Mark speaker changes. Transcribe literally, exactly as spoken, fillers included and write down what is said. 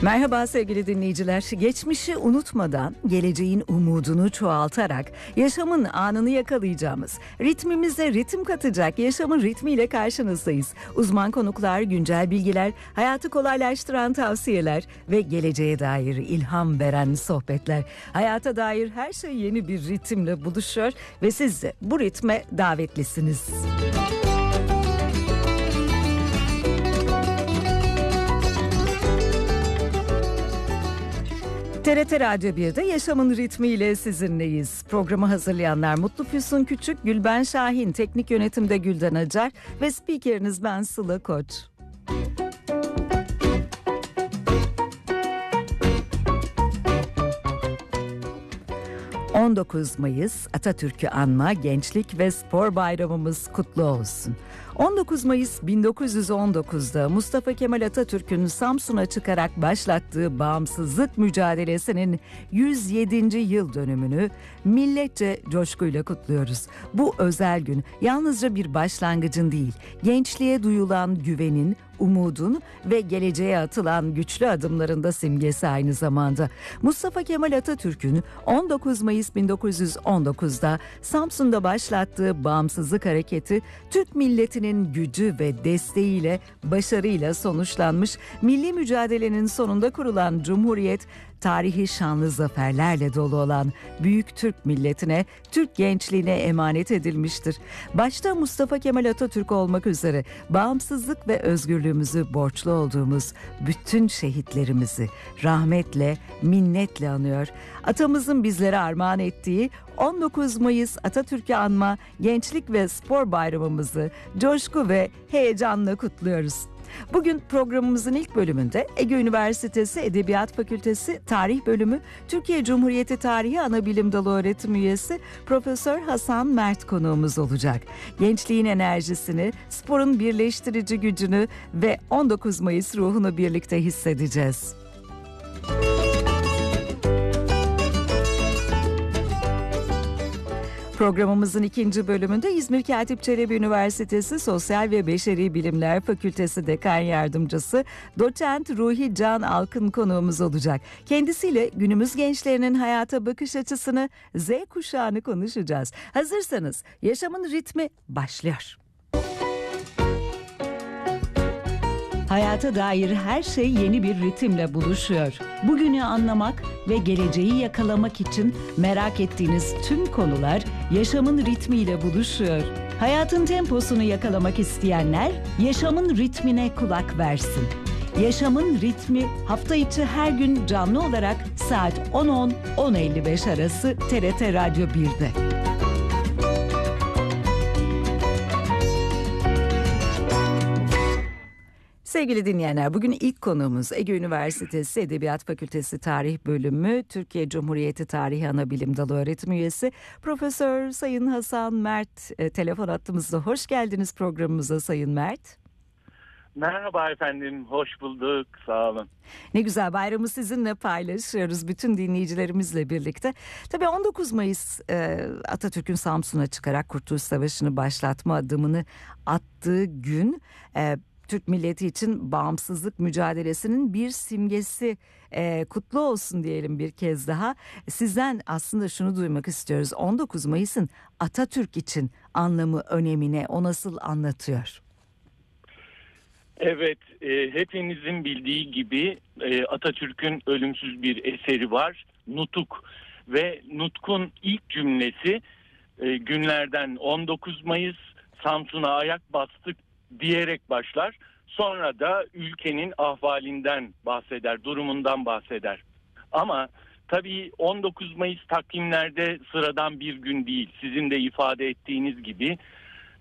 Speaker 1: Merhaba sevgili dinleyiciler. Geçmişi unutmadan, geleceğin umudunu çoğaltarak yaşamın anını yakalayacağımız, ritmimize ritim katacak yaşamın ritmiyle karşınızdayız. Uzman konuklar, güncel bilgiler, hayatı kolaylaştıran tavsiyeler ve geleceğe dair ilham veren sohbetler. Hayata dair her şey yeni bir ritimle buluşuyor ve siz de bu ritme davetlisiniz. T R T Radyo bir'de Yaşamın Ritmiyle sizinleyiz. Programı hazırlayanlar Mutlu Füsun Küçük, Gülben Şahin, teknik yönetimde Gülden Acar ve spikeriniz ben Sıla Koç. on dokuz Mayıs Atatürk'ü anma Gençlik ve Spor Bayramımız kutlu olsun. on dokuz Mayıs bin dokuz yüz on dokuz'da Mustafa Kemal Atatürk'ün Samsun'a çıkarak başlattığı bağımsızlık mücadelesinin yüz yedinci yıl dönümünü milletçe coşkuyla kutluyoruz. Bu özel gün yalnızca bir başlangıcın değil, gençliğe duyulan güvenin, umudun ve geleceğe atılan güçlü adımların da simgesi aynı zamanda. Mustafa Kemal Atatürk'ün on dokuz Mayıs bin dokuz yüz on dokuz'da Samsun'da başlattığı bağımsızlık hareketi Türk milletinin gücü ve desteğiyle, başarıyla sonuçlanmış. Milli mücadelenin sonunda kurulan Cumhuriyet, tarihi şanlı zaferlerle dolu olan büyük Türk milletine, Türk gençliğine emanet edilmiştir. Başta Mustafa Kemal Atatürk olmak üzere bağımsızlık ve özgürlüğümüzü borçlu olduğumuz bütün şehitlerimizi rahmetle, minnetle anıyor. Atamızın bizlere armağan ettiği on dokuz Mayıs Atatürk'ü anma Gençlik ve Spor Bayramımızı coşku ve heyecanla kutluyoruz. Bugün programımızın ilk bölümünde Ege Üniversitesi Edebiyat Fakültesi Tarih Bölümü Türkiye Cumhuriyeti Tarihi Anabilim Dalı öğretim üyesi Profesör Hasan Mert konuğumuz olacak. Gençliğin enerjisini, sporun birleştirici gücünü ve on dokuz Mayıs ruhunu birlikte hissedeceğiz. Programımızın ikinci bölümünde İzmir Katip Çelebi Üniversitesi Sosyal ve Beşeri Bilimler Fakültesi Dekan Yardımcısı Doçent Ruhi Can Alkın konuğumuz olacak. Kendisiyle günümüz gençlerinin hayata bakış açısını, Z kuşağını konuşacağız. Hazırsanız yaşamın ritmi başlıyor. Hayata dair her şey yeni bir ritimle buluşuyor. Bugünü anlamak ve geleceği yakalamak için merak ettiğiniz tüm konular yaşamın ritmiyle buluşuyor. Hayatın temposunu yakalamak isteyenler yaşamın ritmine kulak versin. Yaşamın ritmi hafta içi her gün canlı olarak saat on on on elli beş arası T R T Radyo bir'de. Sevgili dinleyenler, bugün ilk konuğumuz Ege Üniversitesi Edebiyat Fakültesi Tarih Bölümü Türkiye Cumhuriyeti Tarihi Anabilim Dalı öğretim üyesi Profesör Sayın Hasan Mert. E, telefon hattımızda. Hoş geldiniz programımıza Sayın Mert.
Speaker 2: Merhaba efendim, hoş bulduk, sağ olun.
Speaker 1: Ne güzel, bayramı sizinle paylaşıyoruz bütün dinleyicilerimizle birlikte. Tabii on dokuz Mayıs e, Atatürk'ün Samsun'a çıkarak Kurtuluş Savaşı'nı başlatma adımını attığı gün... E, Türk milleti için bağımsızlık mücadelesinin bir simgesi. Ee, kutlu olsun diyelim bir kez daha. Sizden aslında şunu duymak istiyoruz. on dokuz Mayıs'ın Atatürk için anlamı, önemine o nasıl anlatıyor?
Speaker 2: Evet, e, hepinizin bildiği gibi e, Atatürk'ün ölümsüz bir eseri var. Nutuk ve Nutk'un ilk cümlesi e, günlerden on dokuz Mayıs Samsun'a ayak bastık diyerek başlar. Sonra da ülkenin ahvalinden bahseder, durumundan bahseder. Ama tabii on dokuz Mayıs takvimlerde sıradan bir gün değil. Sizin de ifade ettiğiniz gibi